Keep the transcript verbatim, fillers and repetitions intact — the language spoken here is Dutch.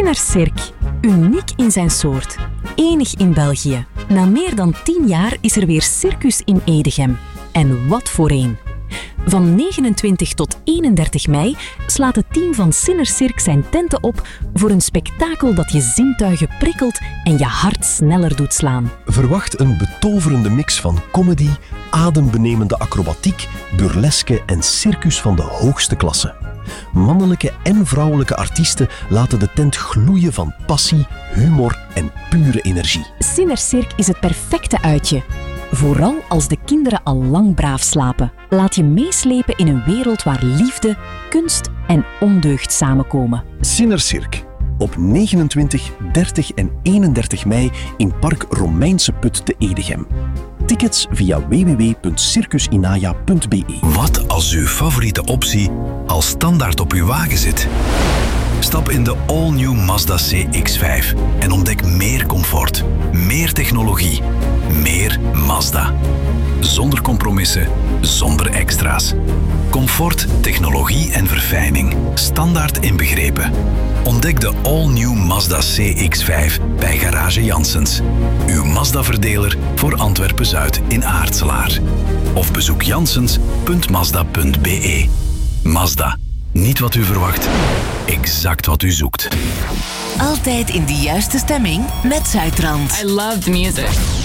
Sinner-Cirque. Uniek in zijn soort. Enig in België. Na meer dan tien jaar is er weer circus in Edegem. En wat voor een. Van negenentwintig tot eenendertig mei slaat het team van Sinner-Cirque zijn tenten op voor een spektakel dat je zintuigen prikkelt en je hart sneller doet slaan. Verwacht een betoverende mix van comedy, adembenemende acrobatiek, burleske en circus van de hoogste klasse. Mannelijke en vrouwelijke artiesten laten de tent gloeien van passie, humor en pure energie. Sinner-Cirque is het perfecte uitje. Vooral als de kinderen al lang braaf slapen. Laat je meeslepen in een wereld waar liefde, kunst en ondeugd samenkomen. Sinner-Cirque. Op negenentwintig, dertig en eenendertig mei in Park Romeinse Put te Edegem. Tickets via w w w punt circusinaya punt b e. Wat als uw favoriete optie al standaard op uw wagen zit? Stap in de all-new Mazda C X vijf en ontdek meer comfort, meer technologie, meer Mazda. Zonder compromissen, zonder extra's. Comfort, technologie en verfijning. Standaard inbegrepen. Ontdek de all-new Mazda C X vijf bij Garage Janssens. Uw Mazda-verdeler voor Antwerpen-Zuid in Aartselaar. Of bezoek janssens punt mazda punt b e. Mazda. Niet wat u verwacht, exact wat u zoekt. Altijd in de juiste stemming met Zuidrand. I love the music.